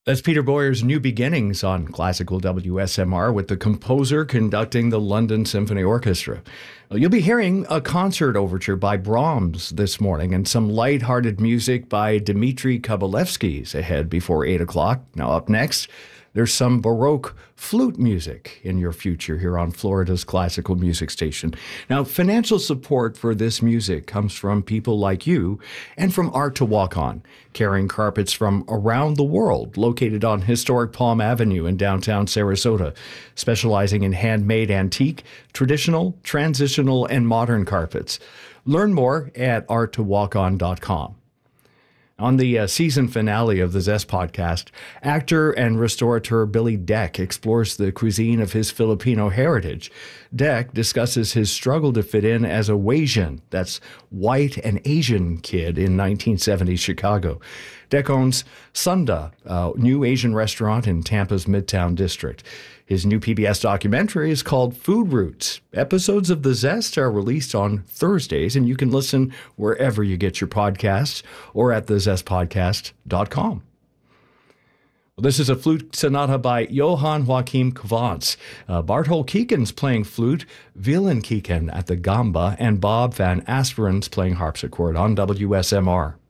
That's Peter Boyer's New Beginnings on classical WSMR with the composer conducting the London Symphony Orchestra. You'll be hearing a concert overture by Brahms this morning and some light-hearted music by Dmitri Kabalevsky ahead before 8 o'clock. Now up next, there's some Baroque flute music in your future here on Florida's classical music station. Now, financial support for this music comes from people like you and from Art to Walk On, carrying carpets from around the world, located on historic Palm Avenue in downtown Sarasota, specializing in handmade antique, traditional, transitional, and modern carpets. Learn more at arttowalkon.com. On the season finale of the Zest podcast, actor and restaurateur Billy Deck explores the cuisine of his Filipino heritage. Deck discusses his struggle to fit in as a Wasian, that's white and Asian kid in 1970s Chicago. Deck owns Sunda, a new Asian restaurant in Tampa's Midtown District. His new PBS documentary is called Food Roots. Episodes of The Zest are released on Thursdays, and you can listen wherever you get your podcasts or at thezestpodcast.com. Well, this is a flute sonata by Johann Joachim Kvantz. Bartol Keeken's playing flute, Wieland Keeken at the gamba, and Bob Van Asperen's playing harpsichord on WSMR.